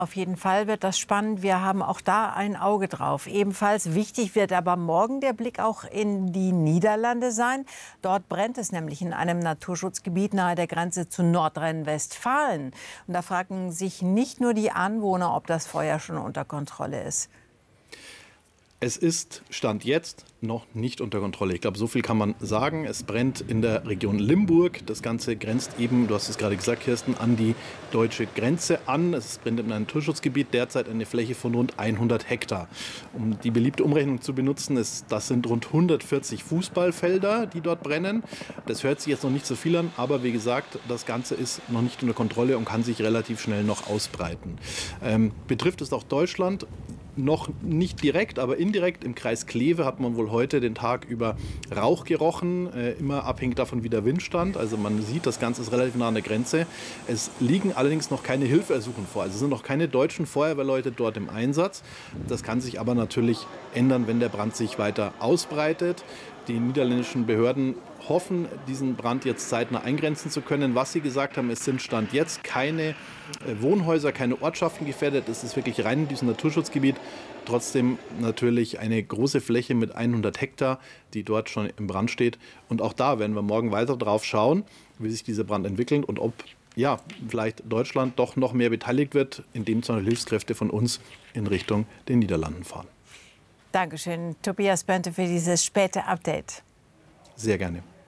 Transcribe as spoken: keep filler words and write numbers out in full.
Auf jeden Fall wird das spannend. Wir haben auch da ein Auge drauf. Ebenfalls wichtig wird aber morgen der Blick auch in die Niederlande sein. Dort brennt es nämlich in einem Naturschutzgebiet nahe der Grenze zu Nordrhein-Westfalen. Und da fragen sich nicht nur die Anwohner, ob das Feuer schon unter Kontrolle ist. Es ist Stand jetzt noch nicht unter Kontrolle. Ich glaube, so viel kann man sagen. Es brennt in der Region Limburg. Das Ganze grenzt eben, du hast es gerade gesagt, Kirsten, an die deutsche Grenze an. Es brennt in einem Naturschutzgebiet, derzeit eine Fläche von rund hundert Hektar. Um die beliebte Umrechnung zu benutzen, ist, das sind rund hundertvierzig Fußballfelder, die dort brennen. Das hört sich jetzt noch nicht so viel an, aber wie gesagt, das Ganze ist noch nicht unter Kontrolle und kann sich relativ schnell noch ausbreiten. Ähm, betrifft es auch Deutschland? Noch nicht direkt, aber indirekt. Im Kreis Kleve hat man wohl heute den Tag über Rauch gerochen, äh, immer abhängig davon, wie der Wind stand. Also man sieht, das Ganze ist relativ nah an der Grenze. Es liegen allerdings noch keine Hilfsersuchen vor. Also es sind noch keine deutschen Feuerwehrleute dort im Einsatz. Das kann sich aber natürlich ändern, wenn der Brand sich weiter ausbreitet. Die niederländischen Behörden hoffen, diesen Brand jetzt zeitnah eingrenzen zu können. Was sie gesagt haben, es sind Stand jetzt keine Wohnhäuser, keine Ortschaften gefährdet. Es ist wirklich rein in diesem Naturschutzgebiet. Trotzdem natürlich eine große Fläche mit hundert Hektar, die dort schon im Brand steht. Und auch da werden wir morgen weiter drauf schauen, wie sich dieser Brand entwickelt und ob ja, vielleicht Deutschland doch noch mehr beteiligt wird, indem zum Beispiel Hilfskräfte von uns in Richtung den Niederlanden fahren. Dankeschön, Tobias Bönte, für dieses späte Update. Sehr gerne.